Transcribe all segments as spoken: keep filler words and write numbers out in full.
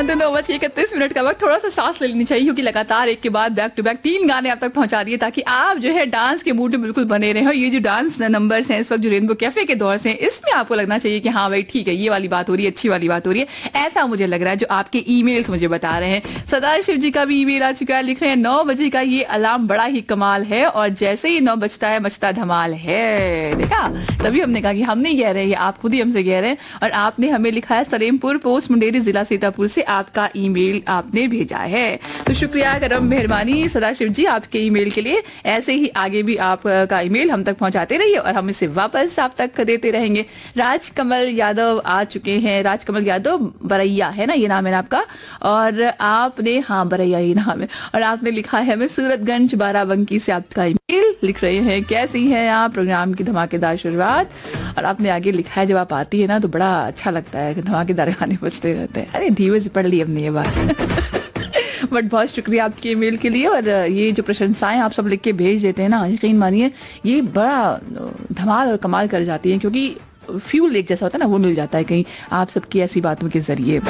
तो नौ बज के इकतीस मिनट का वक्त, थोड़ा सा सांस ले लेनी चाहिए क्योंकि लगातार एक के बाद बैक टू बैक तीन गाने आप तक पहुंचा दिए ताकि आप जो है डांस के मूड में बिल्कुल बने रहे हो। ये जो डांस नंबर्स हैं इस वक्त जो रेनबो कैफे के दौर से हैं, इसमें आपको लगना चाहिए कि हाँ भाई ठीक है, ये वाली बात हो रही है, अच्छी वाली बात हो रही है। ऐसा मुझे लग रहा है जो आपके ईमेल्स मुझे बता रहे हैं। सरदार शिव जी का भी ईमेल आ चुका है, लिख रहे हैं नौ बजे का ये अलार्म बड़ा ही कमाल है और जैसे ही नौ बजता है मचता धमाल है। देखा, तभी हमने कहा कि हम नहीं कह रहे हैं, आप खुद ही हमसे कह रहे हैं। और आपने हमें लिखा है सलेमपुर पोस्ट मुंडेरी जिला सीतापुर से आपका ईमेल आपने भेजा है, तो शुक्रिया करम मेहरबानी सदाशिव जी आपके ईमेल के लिए। ऐसे ही आगे भी आपका ईमेल हम तक पहुंचाते रहिए और हम इसे वापस आप तक देते रहेंगे। राजकमल यादव आ चुके हैं, राजकमल यादव बरैया है ना, ये नाम है ना आपका, और आपने हाँ बरैया ये नाम है, और आपने लिखा है हमें सूरतगंज बाराबंकी से आपका ईमेल। लिख रहे हैं कैसी है आप, प्रोग्राम की धमाकेदार शुरुआत। और आपने आगे लिखा है जब आप आती है ना तो बड़ा अच्छा लगता है, धमाकेदार गाने बजते रहते हैं। अरे धीरे से पढ़ ली हमने ये बात बट बहुत शुक्रिया आपके ईमेल के लिए। और ये जो प्रशंसाएं आप सब लिख के भेज देते हैं ना, यकीन मानिए ये बड़ा धमाल और कमाल कर जाती है क्योंकि फ्यूल एक जैसा होता है ना, वो मिल जाता है कहीं आप सबकी ऐसी बातों के जरिए।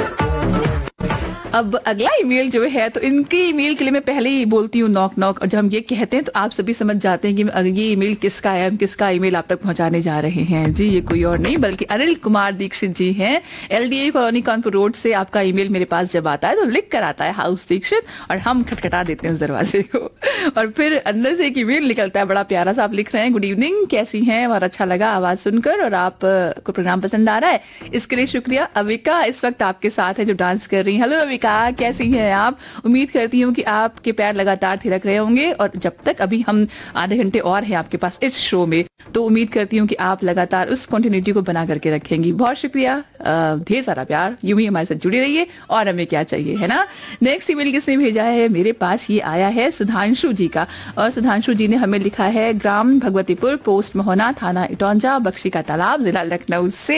अब अगला ईमेल जो है तो इनके ईमेल के लिए मैं पहले ही बोलती हूँ नॉक नॉक, और जब हम ये कहते हैं तो आप सभी समझ जाते हैं कि ये ईमेल किसका है, हम किसका ईमेल आप तक पहुंचाने जा रहे हैं। जी ये कोई और नहीं बल्कि अनिल कुमार दीक्षित जी हैं। एलडीए कॉलोनी कानपुर रोड से आपका ईमेल मेरे पास जब आता है तो लिख कर आता है हाउस दीक्षित, और हम खटखटा देते हैं उस दरवाजे को और फिर अंदर से एक ईमेल निकलता है बड़ा प्यारा सा। आप लिख रहे हैं गुड इवनिंग, कैसी हैं, और अच्छा लगा आवाज सुनकर और आप को प्रोग्राम पसंद आ रहा है, इसके लिए शुक्रिया। अविका इस वक्त आपके साथ है जो डांस कर रही है। हेलो अविका, कैसी हैं आप? उम्मीद करती हूँ कि आपके पैर लगातार थिरक रहे होंगे, और जब तक अभी हम आधे घंटे और हैं आपके पास इस शो में, तो उम्मीद करती हूँ कि आप लगातार उस कंटिन्यूटी को बना करके रखेंगी। बहुत शुक्रिया, ढेर सारा प्यार, यूं ही हमारे साथ जुड़े रहिए और हमें क्या चाहिए, है ना। नेक्स्ट ईमेल किसने भेजा है मेरे पास, ये आया है सुधांशु जी का, और सुधांशु जी ने हमें लिखा है ग्राम भगवतीपुर, पोस्ट मोहना, थाना इटौंजा, बख्शी का तालाब, जिला लखनऊ से।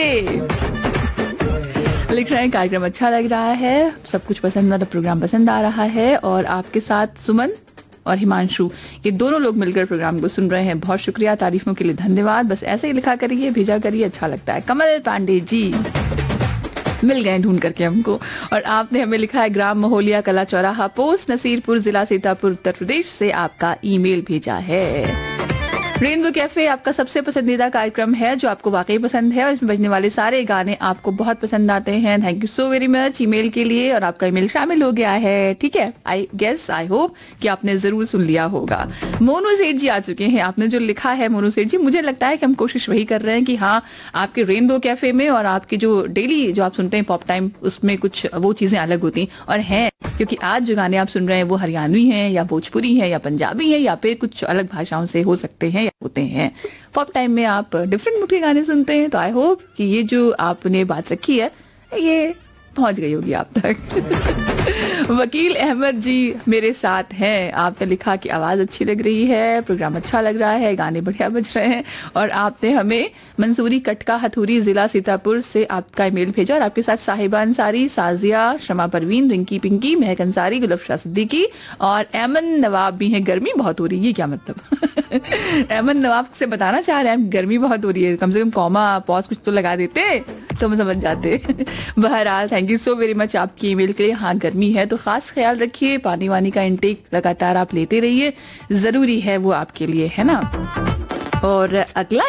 लिख रहे हैं कार्यक्रम अच्छा लग रहा है, सब कुछ पसंद, मतलब प्रोग्राम पसंद आ रहा है, और आपके साथ सुमन और हिमांशु ये दोनों लोग मिलकर प्रोग्राम को सुन रहे हैं। बहुत शुक्रिया, तारीफों के लिए धन्यवाद, बस ऐसे ही लिखा करिए, भेजा करिए, अच्छा लगता है। कमल पांडे जी मिल गए ढूंढ करके हमको, और आपने हमें लिखा है ग्राम महोलिया, कला चौराहा, पोस्ट नसीरपुर, जिला सीतापुर, उत्तर प्रदेश से आपका ईमेल भेजा है। रेनबो कैफे आपका सबसे पसंदीदा कार्यक्रम है जो आपको वाकई पसंद है, और इसमें बजने वाले सारे गाने आपको बहुत पसंद आते हैं। Thank you so very much email के लिए, और आपका ईमेल शामिल हो गया है, ठीक है। आई गेस आई होप कि आपने जरूर सुन लिया होगा। मोनू सेठ जी आ चुके हैं, आपने जो लिखा है मोनू सेठ जी, मुझे लगता है कि हम कोशिश वही कर रहे हैं कि हाँ आपके रेनबो कैफे में और आपकी जो डेली जो आप सुनते हैं पॉप टाइम, उसमें कुछ वो चीजें अलग होती हैं और हैं, क्योंकि आज जो गाने आप सुन रहे हैं वो हरियाणवी हैं या भोजपुरी हैं या पंजाबी हैं या फिर कुछ अलग भाषाओं से हो सकते हैं या होते हैं। पॉप टाइम में आप डिफरेंट मूड के गाने सुनते हैं, तो आई होप कि ये जो आपने बात रखी है ये पहुंच गई होगी आप तक। वकील अहमद जी मेरे साथ हैं, आपने लिखा कि आवाज अच्छी लग रही है, प्रोग्राम अच्छा लग रहा है, गाने बढ़िया बज रहे हैं, और आपने हमें मंसूरी कटका हथूरी, जिला सीतापुर से आपका ईमेल भेजा, और आपके साथ साहिबा अंसारी, साजिया, शमा परवीन, रिंकी पिंकी, महक अंसारी, गुलफशा सिद्दीकी और एमन नवाब भी हैं। गर्मी बहुत हो रही है, ये क्या मतलब एमन नवाब से बताना चाह रहे हैं गर्मी बहुत हो रही है, कम से कम कॉमा पॉज कुछ तो लगा देते तो हम समझ जाते। बहरहाल thank you so very much आपकी ईमेल के लिए। हाँ गर्मी है तो खास ख्याल रखिए, पानी वानी का इंटेक लगातार आप लेते रहिए, जरूरी है वो आपके लिए, है ना। और अगला